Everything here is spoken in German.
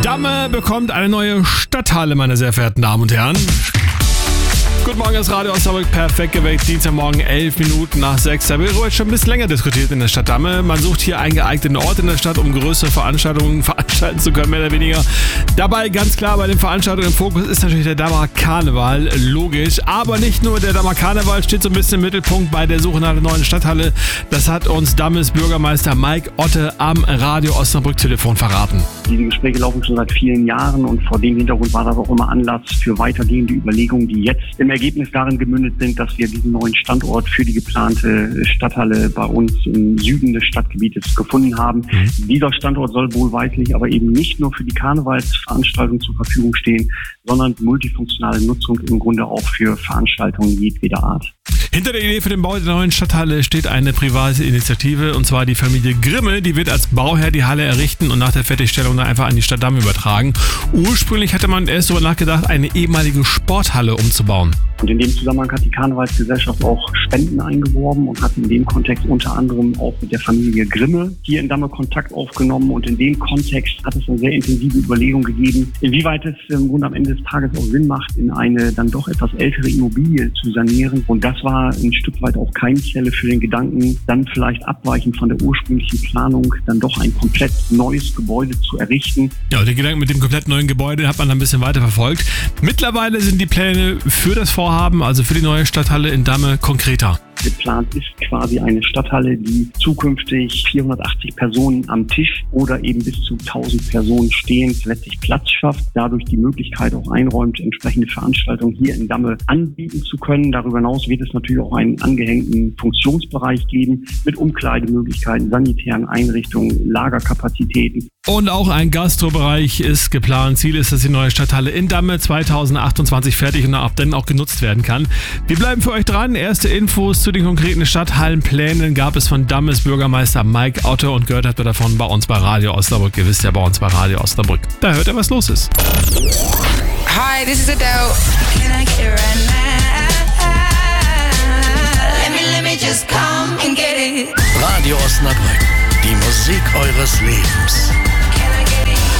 Damme bekommt eine neue Stadthalle, meine sehr verehrten Damen und Herren. Guten Morgen, das Radio Osnabrück, perfekt geweckt, Dienstagmorgen, 11 Minuten nach 6. Da wird heute schon ein bisschen länger diskutiert in der Stadt Damme. Man sucht hier einen geeigneten Ort in der Stadt, um größere Veranstaltungen veranstalten zu können, mehr oder weniger. Dabei ganz klar bei den Veranstaltungen im Fokus ist natürlich der Dammer Karneval, logisch. Aber nicht nur der Dammer Karneval steht so ein bisschen im Mittelpunkt bei der Suche nach einer neuen Stadthalle. Das hat uns Dammes Bürgermeister Mike Otte am Radio Osnabrück Telefon verraten. Diese Gespräche laufen schon seit vielen Jahren und vor dem Hintergrund war das auch immer Anlass für weitergehende Überlegungen, die jetzt im Ergebnis darin gemündet sind, dass wir diesen neuen Standort für die geplante Stadthalle bei uns im Süden des Stadtgebietes gefunden haben. Dieser Standort soll wohlweislich aber eben nicht nur für die Karnevalsveranstaltungen zur Verfügung stehen, sondern multifunktionale Nutzung im Grunde auch für Veranstaltungen jedweder Art. Hinter der Idee für den Bau der neuen Stadthalle steht eine private Initiative, und zwar die Familie Grimme. Die wird als Bauherr die Halle errichten und nach der Fertigstellung dann einfach an die Stadt Damme übertragen. Ursprünglich hatte man erst darüber nachgedacht, eine ehemalige Sporthalle umzubauen. Und in dem Zusammenhang hat die Karnevalsgesellschaft auch Spenden eingeworben und hat in dem Kontext unter anderem auch mit der Familie Grimme hier in Damme Kontakt aufgenommen. Und in dem Kontext hat es eine sehr intensive Überlegung gegeben, inwieweit es im Grunde am Ende des Tages auch Sinn macht, in eine dann doch etwas ältere Immobilie zu sanieren. Und das war ein Stück weit auch Keimzelle für den Gedanken, dann vielleicht abweichend von der ursprünglichen Planung, dann doch ein komplett neues Gebäude zu errichten. Ja, den Gedanken mit dem komplett neuen Gebäude hat man dann ein bisschen weiter verfolgt. Mittlerweile sind die Pläne für das Vorhaben, also für die neue Stadthalle in Damme, konkreter. Geplant ist quasi eine Stadthalle, die zukünftig 480 Personen am Tisch oder eben bis zu 1000 Personen stehend letztlich Platz schafft, dadurch die Möglichkeit auch einräumt, entsprechende Veranstaltungen hier in Damme anbieten zu können. Darüber hinaus wird es natürlich auch einen angehängten Funktionsbereich geben mit Umkleidemöglichkeiten, sanitären Einrichtungen, Lagerkapazitäten. Und auch ein Gastrobereich ist geplant. Ziel ist, dass die neue Stadthalle in Damme 2028 fertig und ab dann auch genutzt werden kann. Wir bleiben für euch dran. Erste Infos zu den konkreten Stadthallenplänen gab es von Dammes Bürgermeister Mike Otte und gehört habt ihr davon bei uns bei Radio Osnabrück. Ihr wisst ja, bei uns bei Radio Osnabrück. Da hört ihr, was los ist. Hi, this is Adele. Can I get it right now? Let me just come and get it. Radio Osnabrück, die Musik eures Lebens.